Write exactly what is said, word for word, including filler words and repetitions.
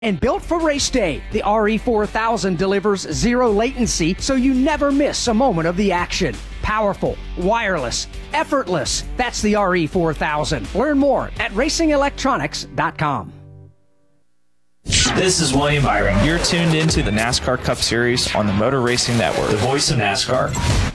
And built for race day, the R E four thousand delivers zero latency so you never miss a moment of the action. Powerful, wireless, effortless. That's the R E four thousand. Learn more at racing electronics dot com. This is William Byron. You're tuned into the NASCAR Cup Series on the Motor Racing Network. The voice of NASCAR.